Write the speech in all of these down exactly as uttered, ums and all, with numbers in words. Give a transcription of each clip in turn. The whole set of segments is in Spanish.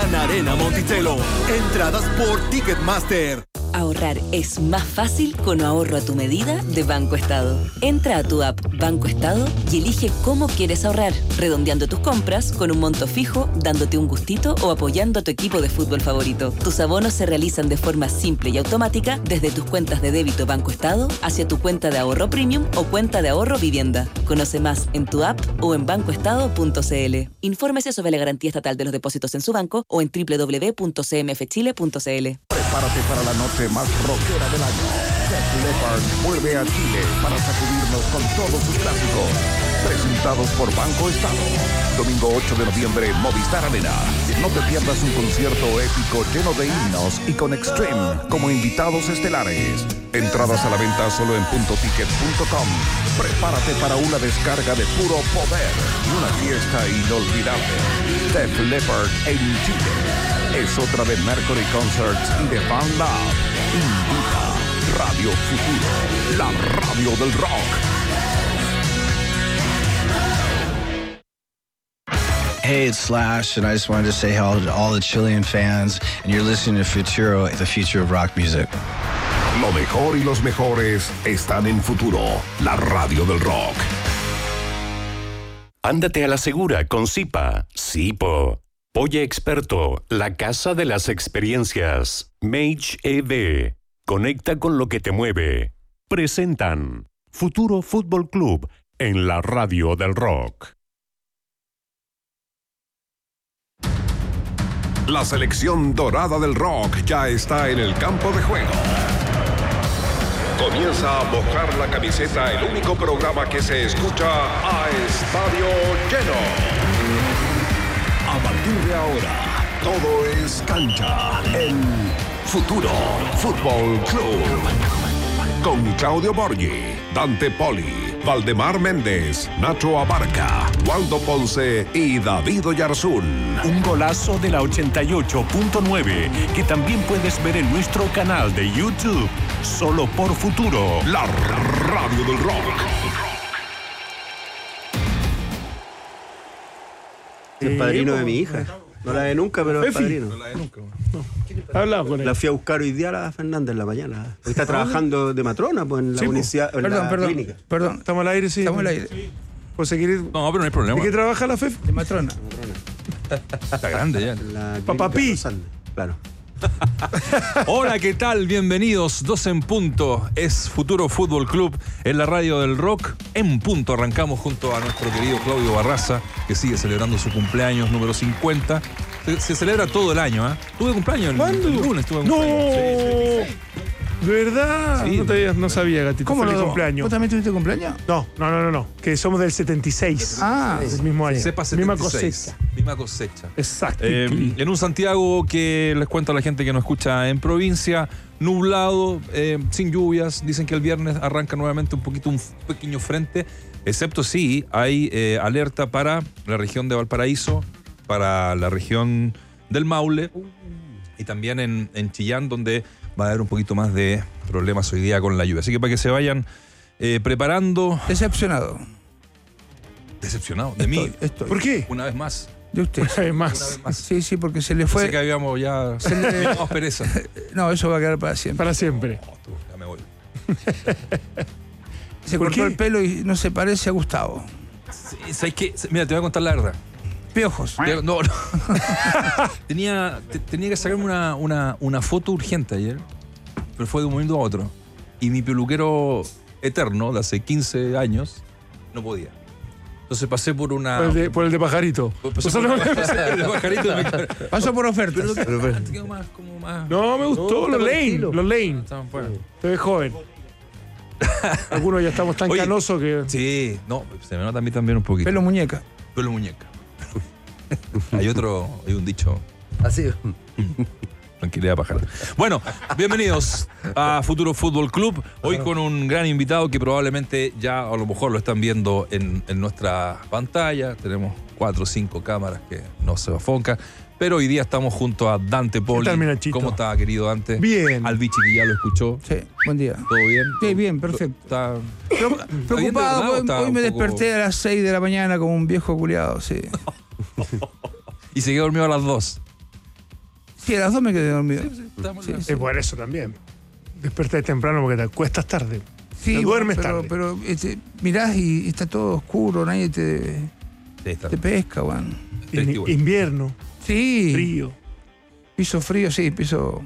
Arena Monticello. Entradas por Ticketmaster. Ahorrar es más fácil con ahorro a tu medida de Banco Estado. Entra a tu app Banco Estado y elige cómo quieres ahorrar, redondeando tus compras con un monto fijo, dándote un gustito o apoyando a tu equipo de fútbol favorito. Tus abonos se realizan de forma simple y automática desde tus cuentas de débito Banco Estado hacia tu cuenta de ahorro premium o cuenta de ahorro vivienda. Conoce más en tu app o en banco estado punto c l. Infórmese sobre la garantía estatal de los depósitos en su banco o en doble u doble u doble u punto c m f chile punto c l. Prepárate para la noche más rockera del año. Def Leppard vuelve a Chile para sacudirnos con todos sus clásicos. Presentados por Banco Estado. Domingo ocho de noviembre, Movistar Arena. No te pierdas un concierto épico lleno de himnos y con Extreme como invitados estelares. Entradas a la venta solo en punto ticket punto com. Prepárate para una descarga de puro poder y una fiesta inolvidable. Def Leppard en Chile. Es otra de Mercury Concerts y de Fan Lab. Invita Radio Futuro, la radio del rock. Hey, it's Slash, and I just wanted to say hello to all the Chilean fans, and you're listening to Futuro, the future of rock music. Lo mejor y los mejores están en Futuro, la radio del rock. Ándate a la segura con Zipa. Zipo. Oye Experto, la casa de las experiencias. Mage E D. Conecta con lo que te mueve. Presentan Futuro Fútbol Club en la radio del rock. La selección dorada del rock ya está en el campo de juego. Comienza a mojar la camiseta, el único programa que se escucha a estadio lleno. A partir de ahora, todo es cancha en Futuro Fútbol Club. Con Claudio Borghi, Dante Poli, Valdemar Méndez, Nacho Abarca, Waldo Ponce y David Oyarzún. Un golazo de la ochenta y ocho punto nueve que también puedes ver en nuestro canal de YouTube. Solo por Futuro, la radio del rock. El padrino de mi hija. No la ve nunca, pero es padrino. No la ve nunca. No. Hablaba con él. La fui a buscar hoy día a la Fernández en la mañana. Está trabajando de matrona pues, en la sí, universidad, en perdón, la perdón, clínica. Perdón, estamos al aire, sí. Estamos al aire. Pues si querés... No, pero no hay problema. ¿De qué trabaja la F E F? De matrona. Está grande ya. Papapí. Claro. Hola, ¿qué tal? Bienvenidos, dos en punto. Es Futuro Fútbol Club en la radio del rock. En punto arrancamos junto a nuestro querido Claudio Barraza, que sigue celebrando su cumpleaños número cincuenta. Se, se celebra todo el año, ¿ah? ¿eh? Tuve cumpleaños el, el lunes. Tuve ¡No! cumpleaños. Sí, sí, sí. ¿De verdad? Sí, no, te, no sabía, Gatito. ¿Cómo Feliz lo cumpleaños. ¿Vos también tuviste cumpleaños? No, no, no, no, no. Que somos del setenta y seis. Ah, del mismo año. Sepa setenta y seis. Misma cosecha. Misma cosecha. Exacto. Eh, en un Santiago que les cuento a la gente que nos escucha en provincia, nublado, eh, sin lluvias. Dicen que el viernes arranca nuevamente un poquito un pequeño frente, excepto sí, hay eh, alerta para la región de Valparaíso, para la región del Maule y también en, en Chillán, donde va a haber un poquito más de problemas hoy día con la lluvia. Así que para que se vayan eh, preparando. Decepcionado. Decepcionado de Estoy, mí. estoy. ¿Por qué? Una vez más. De usted. Una vez más. Una vez más. Sí, sí, porque se le Fue... fue. Sé que habíamos ya. Se le... Teníamos pereza. No, eso va a quedar para siempre. Para siempre. No, tú, ya me voy. Se ¿Por cortó qué? el pelo y no se parece a Gustavo. Sí, ¿sabes qué? Mira, te voy a contar la verdad. Piojos. Te- No, no. tenía, te- tenía que sacarme una, una, una foto urgente ayer, pero fue de un momento a otro. Y mi peluquero eterno, de hace quince años, no podía. Entonces pasé por una... Por el de, por el de pajarito. pasé por Nosotros- el de pajarito y me- Paso por ofertas. Pero te quedó más, como más... No, me gustó. No, los está Lane. tranquilo. Los Lane. Estaban fuera. Te ves joven. Algunos ya estamos tan Oye, canosos que... Sí, no, se me nota a mí también un poquito. Pelo muñeca. Pelo muñeca. Hay otro, hay un dicho. Así. Tranquilidad, pájaro. Bueno, bienvenidos a Futuro Fútbol Club. Hoy con un gran invitado que probablemente ya a lo mejor lo están viendo en, en nuestra pantalla. Tenemos cuatro o cinco cámaras que no se afoncan. Pero hoy día estamos junto a Dante Poli. ¿Qué tal, Minachito? ¿Cómo está, querido Dante? Bien. Al Bichi, que ya lo escuchó. Sí, buen día. ¿Todo bien? Sí, bien, perfecto. Está... Preocu- bien de Preocupado, verdad o hoy, está hoy me un poco- desperté a las seis de la mañana como un viejo culiado, sí. Y se quedó dormido a las dos. Sí, a las dos me quedé dormido. Sí, estamos Sí, bien. sí. Es por eso también. Despertás temprano porque te acuestas tarde. Sí, Te duermes pero, tarde. pero este, mirás y está todo oscuro, nadie te, Sí, está te pesca, weón. bien. In- invierno, Sí. frío. Piso frío, sí, piso.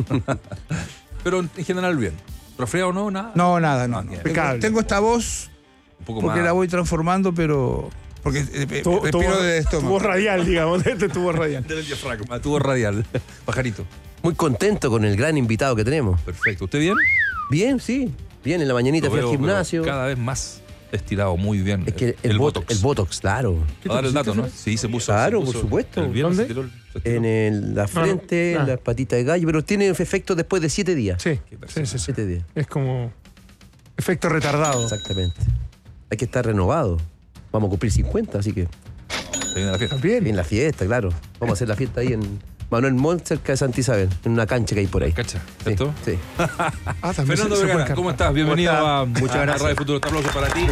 Pero en general bien. ¿Resfriado o no? Nada. No, nada, no. Ah, no. bien. Tengo, Impecable. tengo esta voz Un poco porque más. la voy transformando, pero. Porque eh, eh, Tu, tu, respiro voz- del tu estómago. voz radial, digamos. Este es tu voz radial. Del diafragma, tuvo radial. Pajarito. Muy contento con el gran invitado que tenemos. Perfecto. ¿Usted bien? Bien, sí. Bien, en la mañanita Lo fui al veo, pero gimnasio. cada vez más estirado, muy bien. Es que el, botox. El botox, claro. A dar el dato, ¿no? Sí, se puso. Claro, se puso- por supuesto. el viernes ¿Dónde? se tiró el- se tiró. En el- la frente, No, no. en Ah. las patitas de gallo, pero tiene efecto después de siete días. Sí, Qué sí, sí, sí. Siete días, Es como efecto retardado. exactamente. Hay que estar renovado. Vamos a cumplir cincuenta, así que Se viene la fiesta. También. bien la fiesta, claro. Vamos a hacer la fiesta ahí en Manuel Montt, cerca de Santa Isabel, en una cancha que hay por ahí. ¿Cacha? Sí, ¿Cierto? sí. Ah, también Fernando se- se Vergara, puede ¿cómo cantar. estás? Bienvenido ¿Cómo está? a, Muchas a gracias. Radio Futuro. Un aplauso para ti.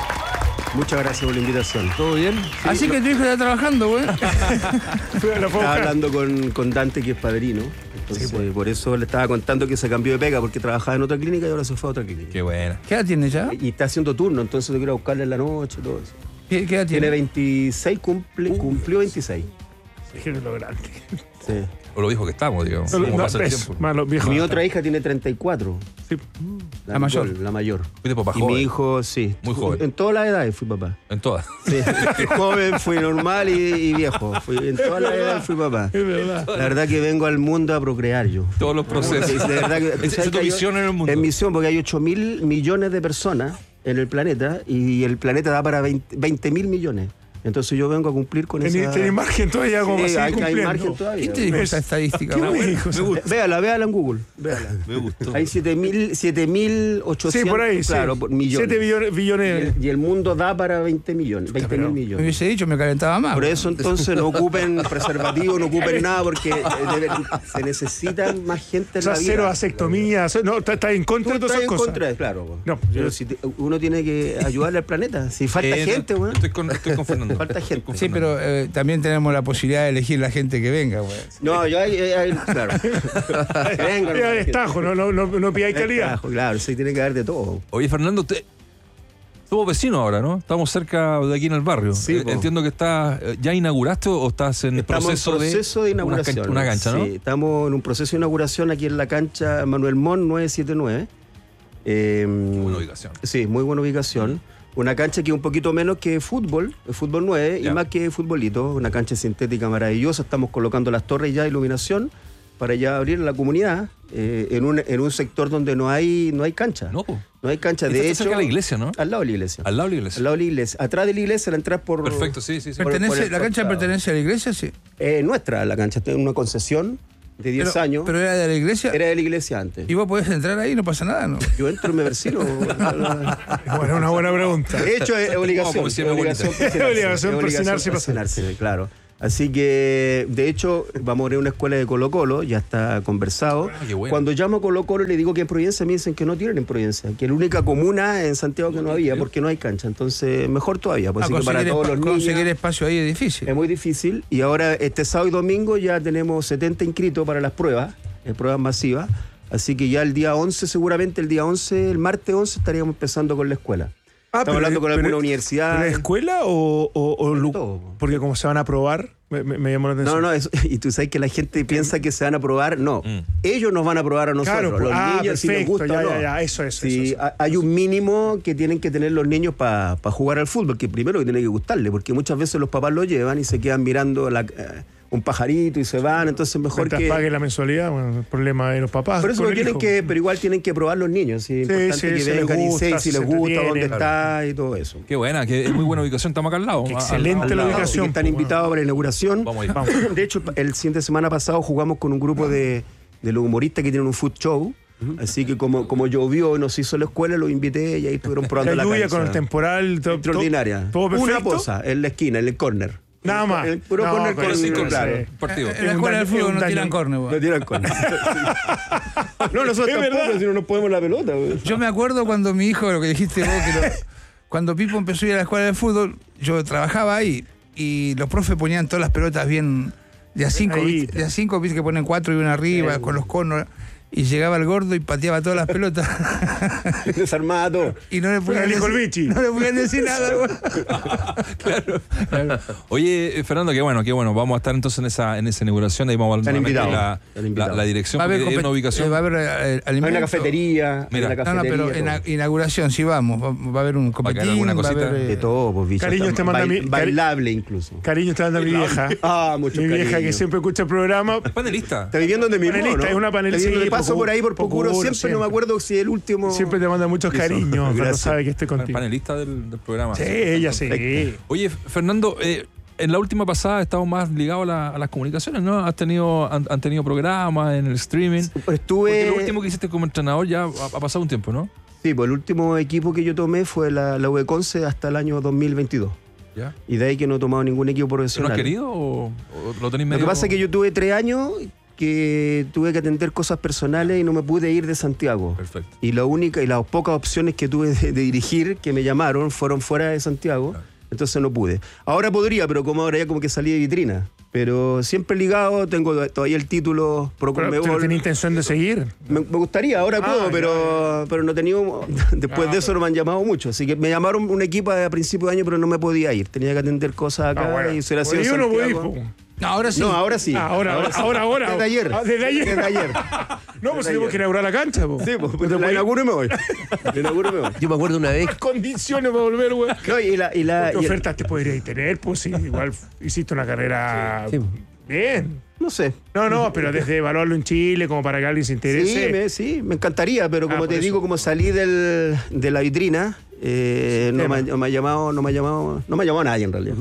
Muchas gracias por la invitación. ¿Todo bien? Así que tu hijo está trabajando, güey. La puedo Estaba buscar. hablando con, con Dante, que es padrino. Entonces, por eso le estaba contando que se cambió de pega porque trabajaba en otra clínica y ahora se fue a otra clínica. Qué buena. ¿Qué edad tiene ya? Y está haciendo turno, entonces yo quiero buscarle en la noche, todo eso. ¿Qué, qué edad Tiene tiene? veintiséis, cumple, cumplió veintiséis. Dijeron lo grande. Sí. O lo dijo que estamos, digamos. No, ¿Cómo no, pasa el eso, tiempo? malo, viejo. Mi otra hija tiene treinta y cuatro. Sí. La mayor. Nicole, La mayor. Fuiste papá Y joven. mi hijo, sí. Muy joven. En todas las edades fui papá. En todas. Sí. Fui joven, fui normal y, y viejo. Fui, en todas las edades fui papá. Es verdad. La verdad que vengo al mundo a procrear yo. Todos los procesos. Sí, de verdad que- Esa es ¿sabes tu que hay- visión en el mundo. Es misión, porque hay ocho mil millones de personas en el planeta y el planeta da para veinte mil millones. Entonces yo vengo a cumplir con Tenés esa... tenés margen todavía como Sí, así hay, hay cumpliendo. margen todavía. ¿Quién te dijo esa estadística, ¿Qué güey? me dijo? Eh, Véala, véala en Google. Véala. Me gustó. Hay siete mil ochocientos Sí, por ahí, sí. claro, por- millones. siete billones. Y billones. el, y el mundo da para veinte millones, veinte mil pero- Me millones. hubiese dicho, me calentaba más. Por güey. eso entonces no ocupen preservativo, no ocupen nada, porque eh, debe- se necesita más gente O en sea, la vida. cero vasectomía. cero- No, está, está en Tú contra de todas estás esas en cosas. contra, claro. No, Pero yo- si te- uno tiene que ayudarle al planeta. Si falta Eh, gente, no, weón. Estoy con, estoy con Fernando. Falta gente. Con Sí, Fernando. pero eh, también tenemos la posibilidad de elegir la gente que venga, güey. No, yo ahí, ahí- ahí- claro. Venga, Ya es tajo, no, no, no, no pidáis calidad. Claro, sí, tiene que haber de todo. Oye, Fernando, te... somos vecinos ahora, ¿no? Estamos cerca de aquí en el barrio. Sí, Eh, po. Entiendo que estás, eh, ¿ya inauguraste o estás en Estamos proceso, en proceso de, una inauguración. cancha, una cancha, ¿no? Sí, estamos en un proceso de inauguración aquí en la cancha Manuel Montt nueve siete nueve. Eh, Buena ubicación. Sí, muy buena ubicación. Una cancha que es un poquito menos que fútbol, el fútbol nueve, Ya. y más que futbolito. Una cancha sintética maravillosa. Estamos colocando las torres ya de iluminación para ya abrir a la comunidad eh, en, un, en un sector donde no hay, no hay cancha. No, po. No hay cancha. Esta De está hecho, cerca de la iglesia, ¿no? al lado de la iglesia. Al lado de la iglesia. Al lado de la iglesia. Atrás de la iglesia, la entrada por... Perfecto, sí, sí, sí. Por- Pertenece, por el ¿La cancha costado. pertenece a la iglesia? Sí. Eh, nuestra, la cancha. Tiene una concesión de diez Pero- años. ¿Pero era de la iglesia? Era de la iglesia antes. ¿Y vos podés entrar ahí? No pasa nada, ¿no? Yo entro y me persino. Bueno, una buena pregunta. De hecho, es, es obligación. como si me es obligación bonita. persinarse. Es obligación Es persinarse y pasar. persinarse, claro. Así que, de hecho, vamos a abrir una escuela de Colo Colo, ya está conversado. Ah, qué bueno. Cuando llamo a Colo Colo y le digo que en Providencia, me dicen que no tienen en Providencia, que la única comuna en Santiago que no había, porque no hay cancha. Entonces, mejor todavía, pues Ah, así que para conseguir, todos espa- los niños conseguir espacio ahí es difícil. es muy difícil. Y ahora, este sábado y domingo, ya tenemos setenta inscritos para las pruebas, eh, pruebas masivas. Así que ya el día once, seguramente el día once, el martes once, estaríamos empezando con la escuela. Ah, Estamos hablando con pero- alguna universidad. ¿Pero la escuela o, o, o lu- todo. Porque como se van a probar, me, me- me llamó la atención. No, no, eso- y tú sabes que la gente piensa que se van a probar. No, Mm. ellos nos van a probar a nosotros. Claro, los ah, niños, si les perfecto, gusta ya, o no. ya, ya, eso, eso, Sí, eso, eso. ha- hay un mínimo que tienen que tener los niños para jugar al fútbol, que primero que tiene que gustarle, porque muchas veces los papás lo llevan y se quedan mirando la- eh, un pajarito y se van, entonces mejor Mientras que... paguen la mensualidad, bueno, el problema de los papás. Por eso con lo el tienen hijo. que, pero igual tienen que probar los niños. Sí, es Sí, importante sí, que si les vengan y gusta, se- si si les se gusta, dónde entretienen. está y todo eso. Qué buena, que es muy buena ubicación. Estamos acá al lado. Qué al- excelente al la lado. ubicación. Así que están pues, invitados para la inauguración. Vamos a ir. De hecho, el fin de semana pasado jugamos con un grupo de, de los humoristas que tienen un food show. Así que como, como llovió y nos hizo la escuela, los invité y ahí estuvieron probando La la, lluvia cancha. con el temporal. to- Extraordinaria. Todo, todo Una perfecto. posa en la esquina, en el corner. Nada más. El puro No, corner pero con sí, el con- claro. sí. Partido. En la Es un escuela daño- del fútbol es un no daño. tiran córner, güey. No tiran corner. No, nosotros Es tampoco, verdad. si no nos podemos la pelota. güey. Yo me acuerdo cuando mi hijo, lo que dijiste vos, que lo- cuando Pipo empezó a ir a la escuela de fútbol, yo trabajaba ahí y los profes ponían todas las pelotas bien, De a cinco, Ahí. ¿viste? De a cinco, viste que ponen cuatro y una arriba, Sí. con los conos. Y llegaba el gordo y pateaba todas las pelotas. Desarmada todo. Y no le podían Dijo el decir, bichi. no le podían decir nada, güey. Claro, claro. Oye, eh, Fernando, qué bueno, qué bueno. Vamos a estar entonces en esa, en esa inauguración. Ahí vamos a Están nuevamente invitados, la, están la, invitados. la dirección. Va a haber, porque es una compet- ubicación. eh, va a haber eh, Hay alimentos. una cafetería. Mira. hay una No, no, cafetería, pero en todo. la inauguración sí vamos. Va, va a haber un a caer copetín, alguna va a cosita? haber... eh, De todo, pues, bicho. Cariño, Está te manda bail- mi- bailable incluso. Cariño está dando mi vieja. Ah, mucho Mi vieja cariño. que siempre escucha el programa. Es panelista. Está viviendo donde mismo, Panelista, ¿no? es una panelista, Está viviendo sí, de paso Pocuro, por ahí, por Pocuro. Pocuro, Siempre, no me siempre. acuerdo si el último... Siempre te manda muchos Eso, cariños cuando gracias. sabe que estoy Pan- contigo. Panelista del, del programa. Sí, ella sí. Oye, Fernando, eh, en la última pasada estamos más ligados a, la- a las comunicaciones, ¿no? Has tenido, han, han tenido programas en el streaming. Porque Estuve... lo último que hiciste como entrenador ya ha, ha pasado un tiempo, ¿no? Sí, pues el último equipo que yo tomé fue la, la U E Conce hasta el año dos mil veintidós. ¿Ya? Y de ahí que no he tomado ningún equipo ¿No profesional. has querido o, o lo tenéis Lo medio? que pasa es que yo tuve tres años que tuve que atender cosas personales y no me pude ir de Santiago. Perfecto. Y la única y las pocas opciones que tuve de, de dirigir que me llamaron fueron fuera de Santiago. Claro. Entonces no pude. Ahora podría, pero como ahora ya como que salí de vitrina. Pero siempre ligado, tengo todavía el título Pro Pero, Conmebol. ¿pero tenía intención de seguir? Me, me gustaría, ahora Ah, puedo, ya, pero, pero no he tenido. Después Ah, de eso no me han llamado mucho. Así que me llamaron un equipo a principio de año, pero no me podía ir. Tenía que atender cosas acá Ah, bueno. y se la Pues hacía en yo no voy, Santiago. po. No, ahora sí. No, ahora sí. Ah, ahora, ahora, ahora, ahora. Desde ayer. Ah, desde ayer. Desde ayer. No, pues Desde tenemos ayer. que inaugurar la cancha, po. Sí, pues, No pues te la puedes- inauguro y me voy. La inauguro y me voy. Yo me acuerdo una vez, condiciones para volver, güey. No, y la, y la, ¿Qué y el- ofertas te podrías tener? Pues sí, igual hiciste una carrera Sí. bien. no sé. No, no, pero desde evaluarlo en Chile, como para que alguien se interese. Sí me, sí, me encantaría, pero Ah, como por te eso. digo, como salí del, de la vitrina, eh, no, me, ha- no me ha llamado, no me ha llamado, no me ha llamado nadie en realidad.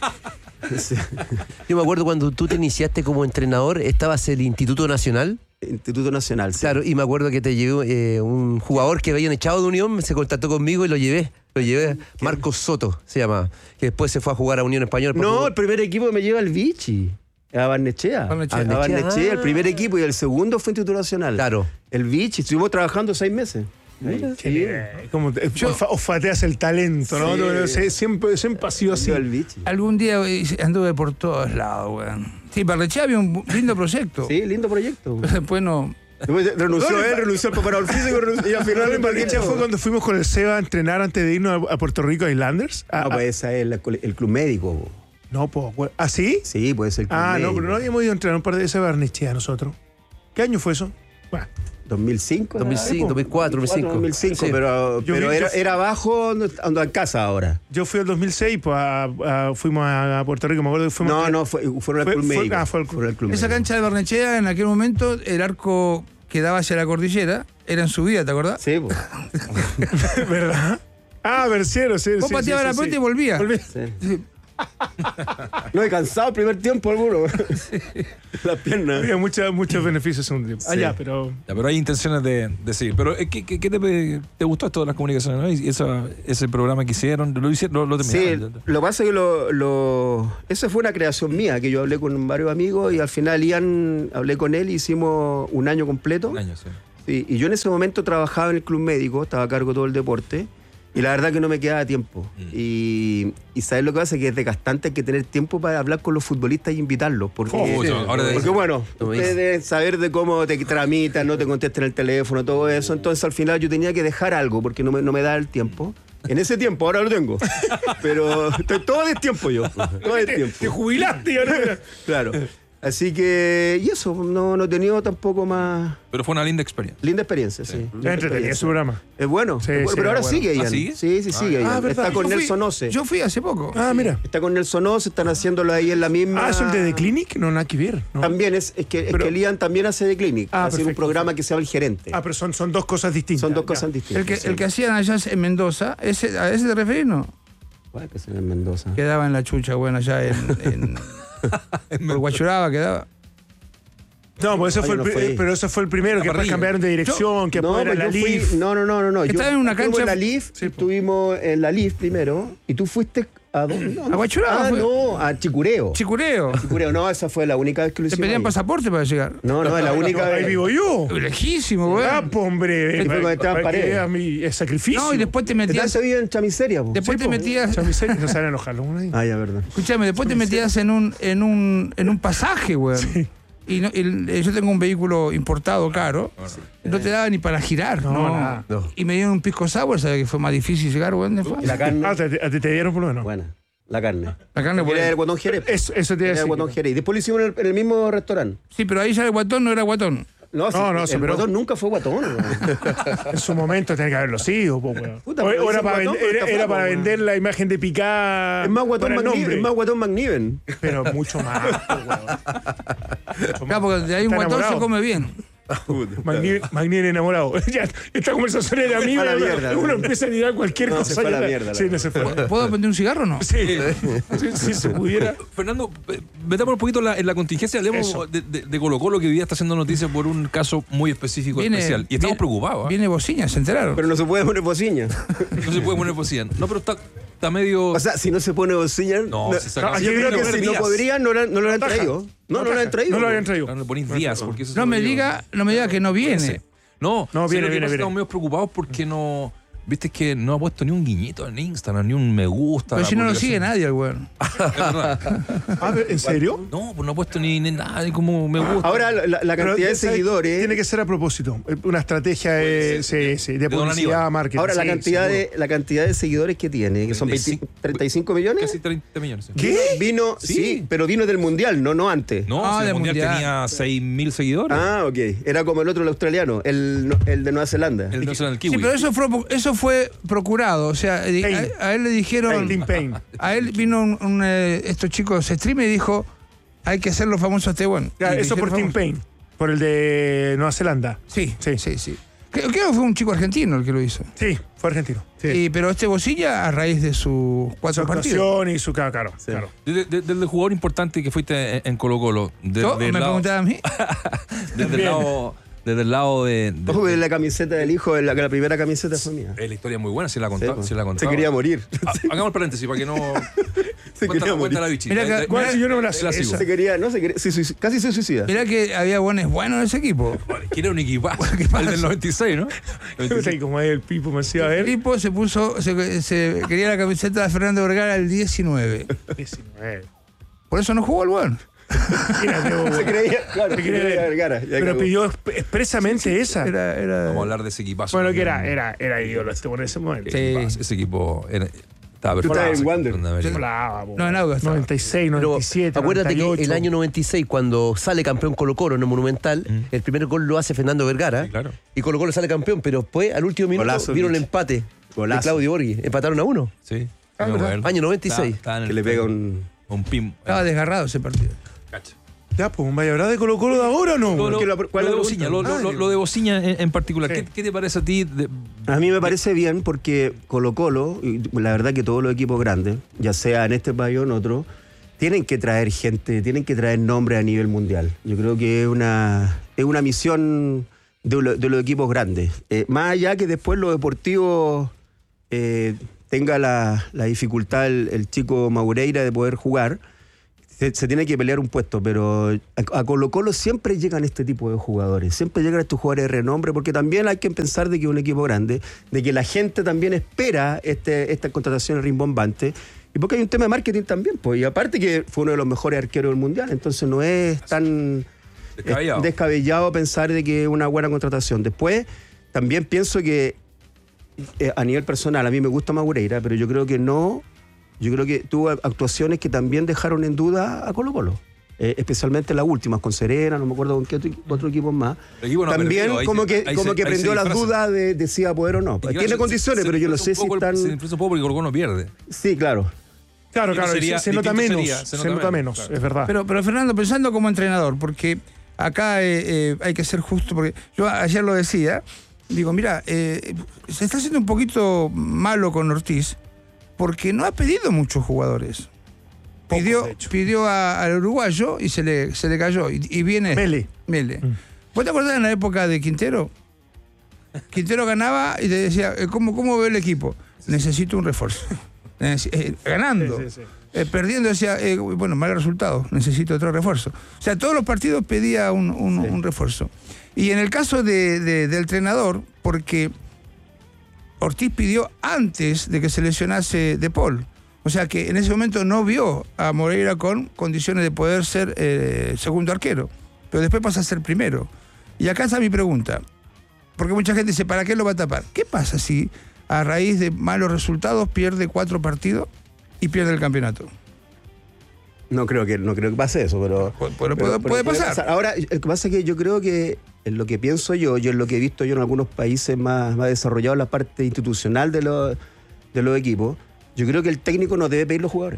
Sí. yo me acuerdo cuando tú te iniciaste como entrenador, estabas en el Instituto Nacional. Instituto Nacional, sí. Claro, y me acuerdo que te llevó eh, un jugador que habían echado de Unión, se contactó conmigo y lo llevé. Lo llevé, Marcos Soto se llamaba, que después se fue a jugar a Unión Española. después No, jugó- el primer equipo me lleva el Vichy. A Barnechea. Barnechea. A Barnechea, Ah. el primer equipo, y el segundo fue Instituto Nacional. Claro. El Vichy, estuvimos trabajando seis meses. Ahí, Qué sí. bien. Como te- olfa- olfateas el talento, ¿no? Sí. No sé, siempre, siempre ha sido así. El Vichy. Algún día eh, anduve por todos lados, weón. Sí, Barnechea había un lindo proyecto. Sí, lindo proyecto. Después no. Después renunció No, él, renunció el preparador físico renunció- y al final ¿En en Barnechea fue cuando fuimos con el Seba a entrenar antes de irnos a, a Puerto Rico Islanders? Ah, No, pues esa es la- el club médico. po. no, pues. ¿Ah, sí? Sí, puede ser el club Ah, no, médico. pero no habíamos ido a entrenar un par de veces a Barnechea nosotros. ¿Qué año fue eso? Bueno, dos mil cinco. dos mil cinco, dos mil cuatro, dos mil cinco. dos mil cinco, Sí. pero, Yo pero vi- era, yo- era abajo donde ando en casa ahora. yo fui al dos mil seis, pues a- a- fuimos a, a Puerto Rico, me acuerdo que fuimos No, a- no, fue, fueron al Fue- club fue- médico. ah, fue al club. Fueron al club Esa médico. cancha de Barnechea, en aquel momento, el arco que daba hacia la cordillera era en subida, ¿te acordás? Sí, po. ¿Verdad? Ah, Berciero, sí. Vos sí, pateabas sí, la sí, pelota sí. y volvías. Volví. Sí. No he cansado el primer tiempo alguno. Las piernas. Había mucha- muchos beneficios en un tiempo. Ah, Sí. ya, pero. Ya, pero hay intenciones de, de seguir. Pero eh, ¿qué, qué- qué te, te gustó esto de las comunicaciones? ¿No? Y esa- ese programa que hicieron, lo hicieron, lo, lo Sí, terminaron. lo que pasa es que lo, lo- esa fue una creación mía, que yo hablé con varios amigos y al final Ian, hablé con él y hicimos un año completo. Un año, sí. Sí, y yo en ese momento trabajaba en el club médico, estaba a cargo de todo el deporte, y la verdad que no me quedaba tiempo. Mm. Y, y ¿sabes lo que pasa? Que es desgastante, hay que tener tiempo para hablar con los futbolistas y invitarlos. Porque, Oh, sí, ahora de- porque bueno, Como ustedes dice. deben saber de cómo te tramitan, no te contestan el teléfono, todo eso. Entonces al final yo tenía que dejar algo porque no me, no me da el tiempo. En ese tiempo, ahora lo tengo. Pero estoy todo el tiempo yo. Todo el tiempo. Te jubilaste y ahora. Claro. Así que, y eso, no, no he tenido tampoco más. Pero fue una linda experiencia. Linda experiencia, sí. Es Linda entretenido experiencia. ese programa. Es bueno, Sí, es bueno, sí, pero ahora era bueno. sigue, Ian. ¿Ah, sigue? Sí, sí, sigue, Ian. Ah, ¿verdad? Está con Yo fui- Nelson Oce. Yo fui hace poco. Ah, mira. Está con Nelson Oce, están haciéndolo ahí en la misma. Ah, ¿eso el de The Clinic? No, nada que ver. ¿no? También es, es que, es Pero- que el Ian también hace de Clinic. Ah, hace un perfecto. programa que se llama El Gerente. Ah, pero son, son dos cosas distintas. Son dos Ya. cosas distintas. El que, sí. el que hacían allá en Mendoza, ese, ¿a ese te referís, no? ¿Cuál que se llama en Mendoza? Quedaba en la chucha, bueno, allá en. en por Guachuraba quedaba. No, pues ese Ah, fue yo el, no pri- fui. pero ese fue el primero, que después parrilla. cambiaron de dirección, que No, después era pues la yo fui- L I F. no, no, no, no, no. Estaba Yo- en una estuve cancha- en la L I F, Sí, po. estuvimos en la L I F primero, y tú fuiste ¿A dónde? No, no. ¿A Huachuraba Ah, fue? no, a Chicureo. Chicureo. Chicureo, no, esa fue la única vez que lo Te hicimos. pedían ahí. pasaporte para llegar. No, no, es la única Ahí vez. vivo yo. Lejísimo, Ah, weón. pues, hombre. Sí, fue cuando estaban para que paredes. veas mi eh, sacrificio. No, y después te Entonces metías. se vive en Chamiseria, po. Después te po, metías. chamiseria, no se van a enojar. ¿No? Ah, ya, verdad. Escúchame, después te metías en un, en un, en un pasaje, weón. Y, no- y, eh, yo tengo un vehículo importado caro. No te daba ni para girar, No, no. nada. No. Y me dieron un pisco sour, ¿sabes? Que fue más difícil llegar, weón. de fue. Y la carne. Ah, te, te, te dieron por lo menos. Buena. La carne. La carne, Era weón. el guatón Jerez. Eso, eso te iba a Era el decir. guatón Jerez. Y después lo hicimos en el, en el mismo restaurante. Sí, pero ahí ya el guatón no era guatón. No, sí, No, no, el sí, pero- guatón nunca fue guatón. weón. En su momento tenía que haberlo sido, po, weón. Puta, O- pero o era ese para, guatón, vender, pero era, está era flaco, para weón. vender la imagen de Picá. Es más guatón por el McNiven. nombre. Es más guatón McNiven. Pero mucho más, po, weón. Mucho Claro, más. porque de ahí un Está guatón se enamorado. come bien. Magnier, Magnier enamorado. Ya, esta conversación era Se mía. fue a la uno, mierda, uno weón. empieza a tirar cualquier No, cosa. se fue a la ya- mierda, la Sí, no verdad. se fue. ¿Puedo prender un cigarro o no? Sí, sí, sí, se pudiera. Fernando, eh, metamos un poquito en la, en la contingencia. Hablemos Eso. de, de, de Colo Colo, que hoy día está haciendo noticias por un caso muy específico, especial. Y estamos viene- preocupados. ¿ah? Viene bocina, se enteraron. Pero no se puede poner bocina. No se puede poner posición. No, pero está, está medio. O sea, si no se pone bocina. No, no- si saca- yo aquí creo viene que poner si no días. podrían, no, la- no lo han Taja. traído. No, no lo han traído. No lo habían traído. no le ponís días, porque eso No se me lo digo. diga, no me diga que no viene. No, No, ¿sabes viene, lo que viene, pasa? viene. Estamos medio preocupados porque no. Viste que no ha puesto ni un guiñito en Instagram, ni un me gusta. Pero la si no lo publicación. sigue nadie, el weón. Es verdad. Ah, ¿en serio? No, pues no ha puesto ni, ni nada, ni como me gusta. Ahora, la, la Pero, cantidad de ¿sabes? seguidores. Tiene que ser a propósito. Una estrategia de, sí, sí, de de Don publicidad, Aníbal. marketing. Ahora, la sí, cantidad, seguro. de, la cantidad de seguidores que tiene, que son veinte, treinta y cinco treinta y cinco millones. Casi treinta millones. sí. ¿Qué? Vino, Sí. sí. pero vino del Mundial, no, no antes. No, Ah, si el del mundial, Mundial. tenía seis mil seguidores. Ah, ok. Era como el otro, el australiano, el, no- el de Nueva Zelanda. el no será el kiwi. Sí, pero eso fue, eso fue procurado. O sea, di- Pain. a, a él le dijeron. Tim Payne. A él vino un, un, eh, estos chicos streamer y dijo: hay que hacer los famosos este one. Ya, Y eso le por hicieron Tim Payne. Por el de Nueva Zelanda. Sí, Sí. sí, sí. sí. Creo, creo que fue un chico argentino el que lo hizo. Sí, fue argentino. Y, pero este Bocilla a raíz de sus Su cuatro partidos. actuación y su. Claro, claro. claro. Desde, desde el jugador importante que fuiste en, en Colo Colo. Desde ¿Yo? ¿Me el lado, preguntaba a mí? desde el lado, desde el lado de. de- Ojo que la camiseta del hijo, la, que la primera camiseta fue mía. Eh, la historia es muy buena, si la Sí, contaba. pues. si la Se contaba. quería morir. Ah, hagamos el paréntesis para que no. Se Cuenta, quería cuenta morir. la bichi. Mira De- que- de- Bueno, yo no me la de la sé. sigo. Se quería, no, se quería, se suic- casi se suicida. Mirá que había buenos buenos en ese equipo. Quiere un equipazo. El del noventa y seis, ¿no? Sí, como ahí el Pipo me decía, a El ver. equipo se puso, se, se quería la camiseta de Fernando Vergara el diecinueve. diecinueve. Por eso no jugó el weón. Imagínate, vos, Se güey. creía, claro, Se se creía- creía Vergara. Ya Pero cagó. pidió exp- expresamente esa. Era, era. Vamos a hablar de ese equipazo. Bueno, que era, era, era ídolo este por ese momento. Sí. Equipazo. Ese equipo era, estaba Tú perfecto. estabas en Wander. Sudamérica. Volaba, po. No, en Aucas estaba. noventa y seis, Pero noventa y siete, acuérdate noventa y ocho. que el año noventa y seis, cuando sale campeón Colo Colo en el Monumental, Mm. el primer gol lo hace Fernando Vergara. Sí, claro. Y Colo Colo sale campeón, pero después, al último minuto, Golazo, vieron el Vich. empate de Golazo. Claudio Borghi. Empataron a uno. Sí. Ah, me ¿verdad? acuerdo. Año noventa y seis. Estaba- estaba en el- Que le pega un. un pim. Estaba desgarrado ese partido. Cacha. Ya, pues, ¿un Vallabra de Colo Colo de ahora o no? Lo, lo- ¿Qué la- cuál lo es de la Bociña, pregunta? lo, lo- lo- lo de Bociña en, en particular. Sí. ¿Qué, qué te parece a ti? de- A mí me parece bien porque Colo Colo, y la verdad que todos los equipos grandes, ya sea en este país o en otro, tienen que traer gente, tienen que traer nombres a nivel mundial. Yo creo que es una, es una misión de, lo- de los equipos grandes. Eh, más allá que después lo deportivo eh, tenga la, la dificultad el, el chico Maureira de poder jugar, se, se tiene que pelear un puesto, pero a, a Colo Colo siempre llegan este tipo de jugadores, siempre llegan estos jugadores de renombre, porque también hay que pensar de que es un equipo grande, de que la gente también espera este, estas contrataciones rimbombantes, y porque hay un tema de marketing también, pues, y aparte que fue uno de los mejores arqueros del mundial, entonces no es tan Descabellado. es descabellado pensar de que es una buena contratación. Después, también pienso que eh, a nivel personal, a mí me gusta Magureira, pero yo creo que no, yo creo que tuvo actuaciones que también dejaron en duda a Colo Colo. Eh, especialmente las últimas, con Serena, no me acuerdo con qué otro, otro equipo más. El equipo no ha también perdido, ahí como se- que, ahí como se- que ahí prendió se las disfraza. dudas de, de si iba a poder o no. Y claro, Tiene se- condiciones, se- pero yo no se sé influenza si un poco- están... Se influenza un poco porque Colo Colo no pierde. Sí, claro. Claro, Y claro, no sería- se, se nota distinto menos. sería, se, nota menos, claro. es verdad. Pero, pero Fernando, pensando como entrenador, porque acá eh, eh, hay que ser justo, porque yo ayer lo decía, digo, mira, eh, se está haciendo un poquito malo con Ortiz, porque no ha pedido muchos jugadores. Pocos, Pidió, de hecho. pidió a- al uruguayo y se le, se le cayó. Y, y viene. Mele. Mele. ¿Vos te acordás en la época de Quintero? Quintero ganaba y te decía, eh, ¿cómo, cómo ve el equipo? Necesito un refuerzo. eh, eh, ganando. Sí, sí, sí. Eh, perdiendo decía, eh, bueno, mal resultado, necesito otro refuerzo. O sea, todos los partidos pedía un, un, sí. un refuerzo. Y en el caso de, de, del entrenador, porque Ortiz pidió antes de que se lesionase De Paul. O sea que en ese momento no vio a Moreira con condiciones de poder ser eh, segundo arquero. Pero después pasa a ser primero. Y acá está mi pregunta. Porque mucha gente dice, ¿para qué lo va a tapar? ¿Qué pasa si a raíz de malos resultados pierde cuatro partidos y pierde el campeonato? No creo que, no creo que pase eso, pero... Pu- pero- pero puede, pero puede pasar. pasar. Ahora, lo que pasa es que yo creo que en lo que pienso yo, yo en lo que he visto yo en algunos países más, más desarrollados, la parte institucional de los, de los equipos, yo creo que el técnico no debe pedir los jugadores.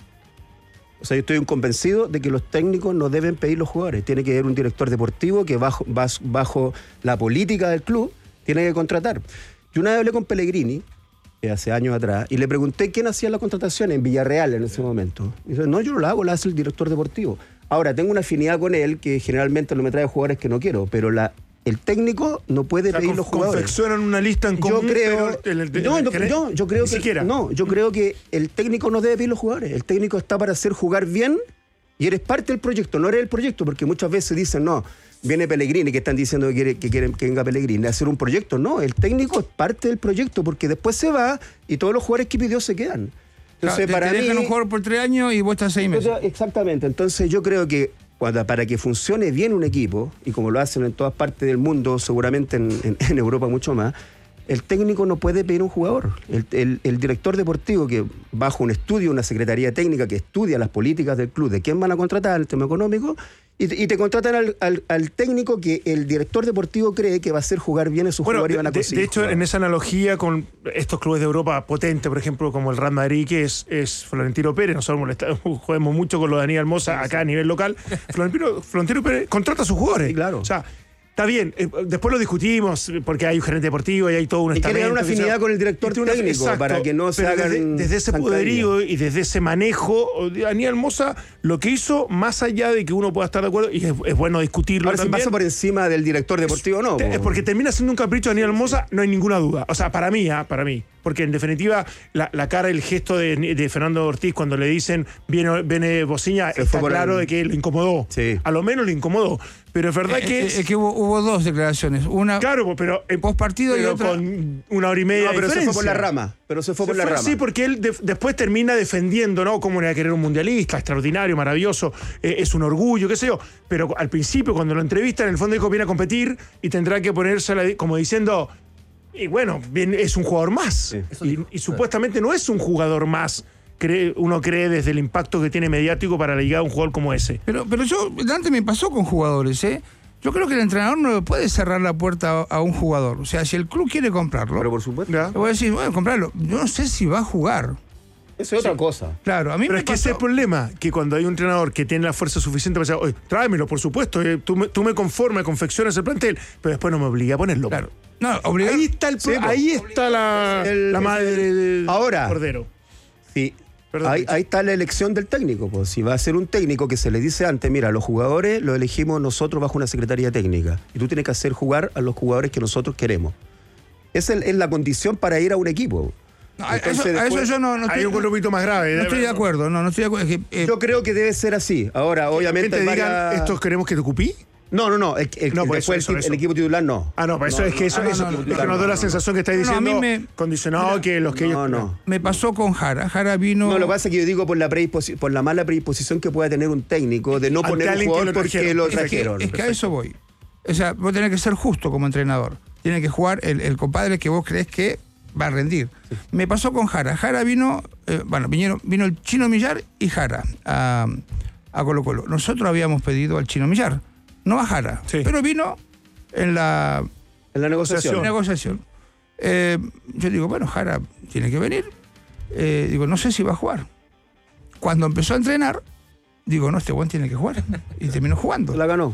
O sea, yo estoy convencido de que los técnicos no deben pedir los jugadores. Tiene que haber un director deportivo que bajo, bas- bajo la política del club tiene que contratar. Yo una vez hablé con Pellegrini, eh, hace años atrás, y le pregunté quién hacía las contrataciones en Villarreal en ese momento. Y dice, no, yo no la hago, la hace el director deportivo. Ahora, tengo una afinidad con él que generalmente no me trae jugadores que no quiero, pero la, el técnico no puede O sea, pedir con- los jugadores. confeccionan una lista en Yo común, creo, pero el- el- no, el- no, el- yo, yo creo ni que siquiera. no, yo creo que el técnico no debe pedir los jugadores. El técnico está para hacer jugar bien y eres parte del proyecto, no eres el proyecto, porque muchas veces dicen, no, viene Pellegrini, que están diciendo que, quiere, que quieren que venga Pellegrini a hacer un proyecto. No, el técnico es parte del proyecto, porque después se va y todos los jugadores que pidió se quedan. Entonces, te, para te dejan mí, un jugador por tres años y vos estás seis meses. Entonces, exactamente. Entonces yo creo que cuando, para que funcione bien un equipo, y como lo hacen en todas partes del mundo, seguramente en, en- en Europa mucho más, el técnico no puede pedir un jugador. El, el- el director deportivo, que bajo un estudio, una secretaría técnica que estudia las políticas del club, de quién van a contratar, el tema económico, y te, y te contratan al, al- al técnico que el director deportivo cree que va a hacer jugar bien a sus Bueno, jugadores y van a de, conseguir de hecho, jugar. en esa analogía con estos clubes de Europa potentes, por ejemplo, como el Real Madrid, que es, es Florentino Pérez, nosotros molestamos, jugamos mucho con lo de Daniel Mosa acá a nivel local, Florentino, Florentino Pérez contrata a sus jugadores. Sí, claro. O sea, está bien, eh, después lo discutimos, porque hay un gerente deportivo y hay todo un Y quiere dar una estamento, que afinidad sea- con el director y tiene una- técnico, exacto, para que no se pero hagan desde, desde ese zancadillas. poderío y desde ese manejo, Daniel Mosa lo que hizo, más allá de que uno pueda estar de acuerdo, y es, es bueno discutirlo Ahora, si también. pasa por encima del director deportivo, no. Es porque termina siendo un capricho de Daniel Mosa, no hay ninguna duda. O sea, para mí, ¿ah? para mí. Porque en definitiva, la, la cara y el gesto de, de Fernando Ortiz cuando le dicen viene, viene Bociña, Se está fue por claro el- de que lo incomodó. Sí. A lo menos lo incomodó. Pero es verdad Eh, que. eh, es que hubo, hubo dos declaraciones. Una Claro, pero. eh, post partido y pero otra. con una hora y media No, de pero se fue por diferencia. la rama. Pero se fue Se por la fue, rama. Sí, porque él de- después termina defendiendo, ¿no? Cómo le va a querer un mundialista, extraordinario, maravilloso, eh, es un orgullo, qué sé yo. Pero al principio, cuando lo entrevistan, en el fondo dijo, viene a competir y tendrá que ponerse la- como diciendo, y bueno, bien, es un jugador más. Y, y supuestamente no es un jugador más, cree- uno cree desde el impacto que tiene mediático para la llegada de un jugador como ese. Pero, pero yo, Dante, me pasó con jugadores, ¿eh? Yo creo que el entrenador no le puede cerrar la puerta a, a un jugador. O sea, si el club quiere comprarlo, Pero por supuesto. ¿Ya? le voy a decir, bueno, comprarlo. Yo no sé si va a jugar. Eso es otra cosa. Claro, a mí Pero me es que pasó- ese es el problema, que cuando hay un entrenador que tiene la fuerza suficiente para decir, oye, tráemelo, por supuesto, eh, tú, me, tú me conformas, confeccionas el plantel, pero después no me obliga a ponerlo. Claro. No, obligar- Ahí está, el, pro- Sí, po. ahí está la, El- la madre del Ahora. Cordero. Sí. Perdón, ahí, Richard. ahí está la elección del técnico. Pues. Si va a ser un técnico que se le dice antes, mira, los jugadores los elegimos nosotros bajo una secretaría técnica. Y tú tienes que hacer jugar a los jugadores que nosotros queremos. Esa es, es la condición para ir a un equipo. No, a, Entonces, eso, a eso después- yo no, no Hay estoy, un grupito más grave. no estoy de acuerdo. No, no estoy de acuerdo. Es que, eh, Yo creo que debe ser así. Ahora, obviamente. te hay digan, varias- ¿estos queremos que te ocupí? No, no, no. El, el- No, el- pues después eso, el, eso, el eso. equipo titular no. Ah, no, pero eso No, es que eso, no, no, eso no, no, es que no, nos da no, la no. sensación que estáis No, no, a mí diciendo me- condicionado que los que ellos. No, no. me pasó con Jara. Jara vino... No, lo que pasa es que yo digo por la predisposi- por la mala predisposición que pueda tener un técnico de no Ante poner un alguien que jugador lo porque trajeron. lo Es que, trajeron. es que a eso voy. O sea, vos tenés que ser justo como entrenador. Tiene que jugar el, el compadre que vos crees que va a rendir. Me pasó con Jara. Jara vino, eh, bueno, vinieron, vino el Chino Millar y Jara a, a Colo Colo. Nosotros habíamos pedido al Chino Millar, no a Jara. Sí. Pero vino en la En la negociación. negociación. Eh, yo digo, bueno, Jara tiene que venir. Eh, digo, no sé si va a jugar. Cuando empezó a entrenar, digo, no, este buen tiene que jugar. Y terminó jugando. La ganó.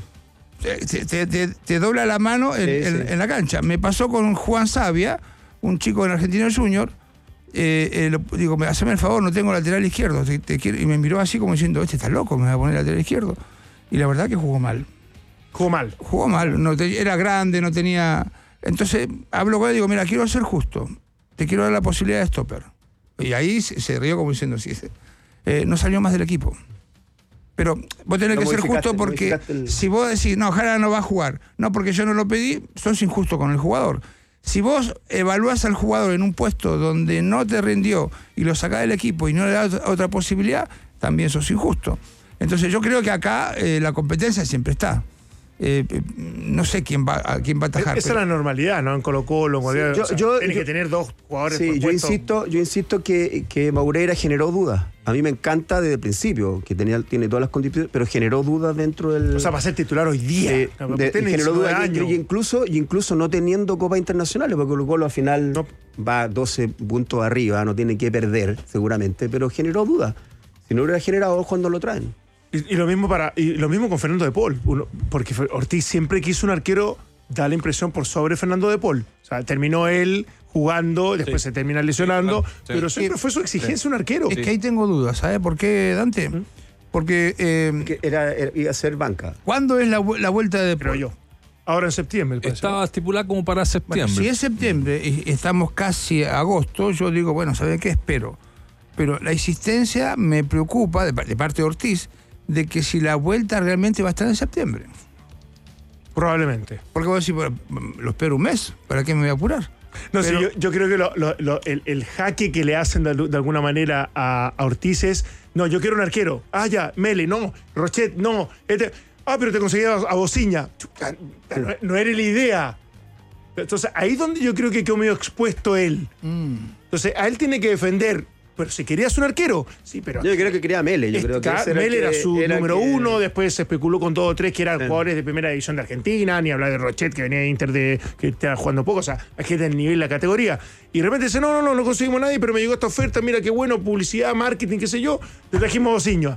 Te, te- te- te dobla la mano en, Sí, en- sí. en la cancha. Me pasó con Juan Sabia, un chico en Argentino Junior. Eh, eh, lo- digo, me- haceme el favor, no tengo lateral izquierdo. te- te quiero- y me miró así como diciendo, este está loco, me va a poner lateral izquierdo. Y la verdad que jugó mal. Jugó mal. Jugó mal. No te- era grande, no tenía... Entonces hablo con él y digo, mira, quiero ser justo. Te quiero dar la posibilidad de stopper. Y ahí se, se rió como diciendo, sí, eh, no salió más del equipo. Pero vos tenés No que ser justo porque el... si vos decís, no, Jara no va a jugar, no, porque yo no lo pedí, sos injusto con el jugador. Si vos evaluás al jugador en un puesto donde no te rindió y lo sacás del equipo y no le das otra posibilidad, también sos injusto. Entonces yo creo que acá eh, la competencia siempre está. Eh, no sé quién va a quién va a atajar. Esa pero... es la normalidad, ¿no? En Colo-Colo, en cualquier... Sí, yo, o sea, yo, tiene yo, que tener dos jugadores sí, por yo puesto. insisto, yo insisto que, que Maureira generó dudas. A mí me encanta desde el principio, que tenía, tiene todas las condiciones, pero generó dudas dentro del... O sea, para ser titular hoy día. Eh, de, de, generó dudas y, y incluso, y incluso no teniendo copas internacionales, porque Colo-Colo al final no. va doce puntos arriba, no tiene que perder seguramente, pero generó dudas. Si no hubiera generado, cuando lo traen. Y, y lo mismo para y lo mismo con Fernando de Paul, uno, porque Ortiz siempre quiso un arquero, da la impresión por sobre Fernando de Paul. O sea, terminó él jugando, después sí. se termina lesionando, sí, claro, sí. pero siempre fue su exigencia sí. un arquero. Es que ahí tengo dudas, ¿sabes por qué, Dante? ¿Mm? Porque eh, que era, era, iba a ser banca. ¿Cuándo es la, la vuelta de Paul? Creo yo. Ahora en septiembre. Estaba estipulado como para septiembre. Bueno, si es septiembre y estamos casi a agosto, yo digo, bueno, ¿saben qué? Espero. Pero la insistencia me preocupa, de, de parte de Ortiz, de que si la vuelta realmente va a estar en septiembre. Probablemente. Porque vos decís, bueno, lo espero un mes, ¿para qué me voy a apurar? No Pero, sí, yo, yo creo que lo, lo, lo, el, el jaque que le hacen de, de alguna manera a, a Ortiz es, no, yo quiero un arquero. Ah, ya, Mele, no, Rochet, no. Este, ah, pero te conseguí a, a Bociña. No, no era la idea. Entonces, ahí es donde yo creo que quedó medio expuesto él. Mm. Entonces, a él tiene que defender. Pero si querías un arquero, sí, pero... Yo creo que quería a Mele. Yo creo que ese Mele era, era, que, su era número que... uno, después se especuló con dos o tres que eran sí. jugadores de primera división de Argentina, ni hablar de Rochet, que venía de Inter, de, que estaba jugando poco, o sea, hay que tener nivel la categoría. Y de repente dice, no, no, no, no conseguimos a nadie, pero me llegó esta oferta, mira qué bueno, publicidad, marketing, qué sé yo, le trajimos a Bociña.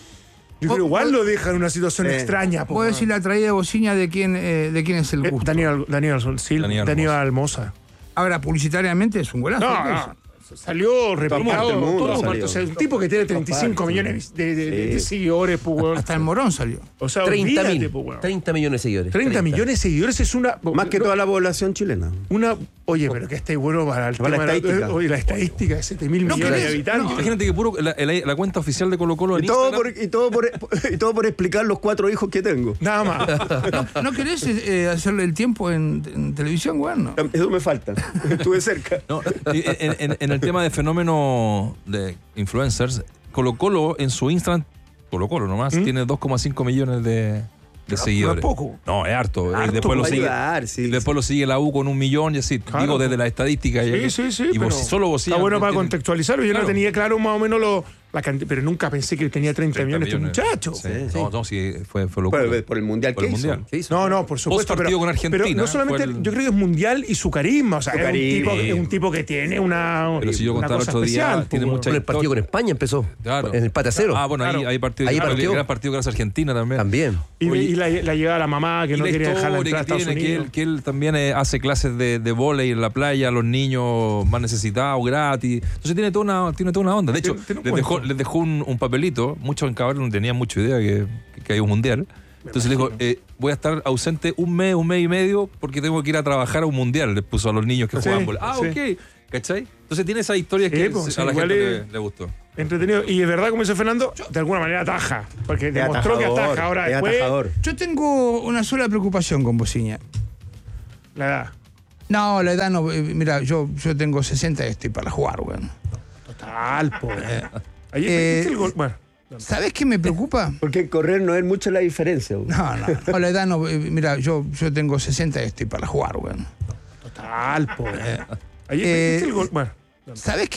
Yo creo igual lo deja en una situación eh, extraña. ¿Puedo decir la traída de Bociña de quién, eh, de quién es el gusto? Eh, Daniel, Daniel, sí, Daniel, Daniel Almoza. Ahora, publicitariamente es un golazo. No, no. Salió replicado todo, o sea, un tipo que tiene treinta y cinco millones de, de, de, de seguidores, pues, hasta el Morón salió. O sea, treinta, mil, pues, treinta millones de seguidores. treinta, treinta millones de seguidores es una... Más que toda la población chilena. Una... Oye, pero que esté bueno para el para tema la estadística. La, oye, la estadística de siete mil no millones de habitantes. No. Imagínate que puro la, la, la cuenta oficial de Colo-Colo en y todo Instagram... por, y, todo por, y todo por explicar los cuatro hijos que tengo. Nada más. ¿No, ¿no querés eh, hacerle el tiempo en, en televisión, güey? No. Eso me falta. Estuve cerca. No, en, en, en el tema de fenómeno de influencers, Colo-Colo en su Instagram, Colo-Colo nomás, ¿Mm? tiene dos coma cinco millones de... de seguidores. No es poco. No, es harto. harto y después lo sigue, ayudar, sí, y después sí. lo sigue la U con un millón y así. Claro. Digo, desde la estadística. Sí, que, sí, sí. Y vos, solo vos está bueno para tienen... contextualizarlo. Yo claro. no tenía claro más o menos lo, la cantidad, pero nunca pensé que tenía treinta millones este muchacho. Sí. Sí. No, no, sí, fue, fue locura. Por, por el mundial por que el hizo. mundial. hizo. No, no, por supuesto. Pero, con Argentina, pero no solamente, el... yo creo que es mundial y su carisma. O sea, es un, tipo, es un tipo que tiene una. Pero si yo contaba el otro día, especial, tiene mucha. Con el partido con España empezó. Claro. En el empate a cero. Ah, bueno, ahí hay partido. Ahí claro, partió. Gran partido gracias a Argentina también. También. Y, y la, la llegada a la mamá que no quería dejar la entrada a Estados Unidos. Que él, que él también eh, hace clases de, de vóley en la playa a los niños más necesitados, gratis. Entonces tiene toda una, tiene toda una onda. De hecho, les dejó, les dejó un, un papelito. Muchos en Caballo no tenían mucha idea que, que hay un mundial. Entonces le dijo, eh, voy a estar ausente un mes, un mes y medio porque tengo que ir a trabajar a un mundial. Les puso a los niños que sí, juegan vóley. Ah, sí. ok. ¿Cachai? Entonces tiene esa historia sí, que pues, a la gente le, le gustó. Entretenido. Y es verdad, como dice Fernando, de alguna manera ataja. Porque es demostró atajador, que ataja. Ahora después... Atajador. Yo tengo una sola preocupación con Bociña. La edad. No, la edad no. Mira, yo, yo tengo sesenta y estoy para jugar, weón. Total, po. Eh, Ayer eh, el gol. Bueno. ¿Sabes qué me preocupa? Porque correr no es mucha la diferencia. Güey. No, no, no, la edad no. Mira, yo, yo tengo sesenta y estoy para jugar, weón. Total, po. Eh, Ayer eh, el gol. Bueno. ¿Sabes qué?